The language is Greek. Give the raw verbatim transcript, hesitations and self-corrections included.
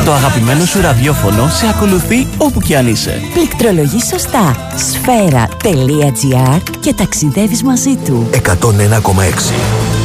Το αγαπημένο σου ραδιόφωνο σε ακολουθεί όπου κι αν είσαι. Πληκτρολογείς σωστά. σφαίρα τελεία τζι άρ και ταξιδεύεις μαζί του. εκατόν ένα κόμμα έξι